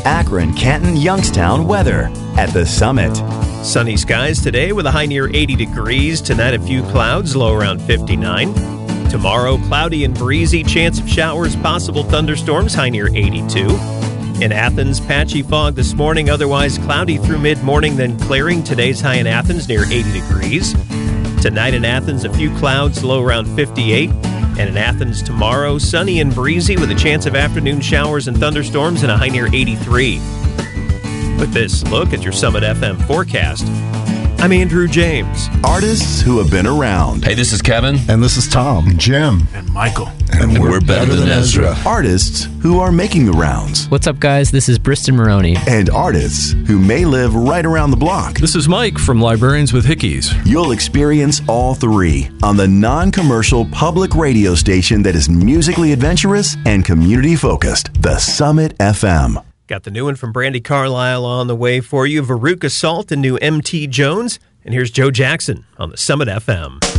Akron, Canton, Youngstown weather at the Summit. Sunny skies today with a high near 80 degrees. Tonight, a few clouds, low around 59. Tomorrow, cloudy and breezy, chance of showers, possible thunderstorms, high near 82. In Athens, patchy fog this morning, otherwise cloudy through mid-morning, then clearing. Today's high in Athens near 80 degrees. Tonight in Athens, a few clouds, low around 58. And in Athens tomorrow, sunny and breezy with a chance of afternoon showers and thunderstorms and a high near 83. With this look at your Summit FM forecast, I'm Andrew James. Artists who have been around. Hey, this is Kevin. And this is Tom. And Jim. And Michael. And we're better than Ezra. Artists who are making the rounds. What's up, guys? This is Briston Maroney. And artists who may live right around the block. This is Mike from Librarians with Hickeys. You'll experience all three on the non-commercial public radio station that is musically adventurous and community-focused, the Summit FM. Got the new one from Brandi Carlile on the way for you. Veruca Salt and new M.T. Jones. And here's Joe Jackson on the Summit FM.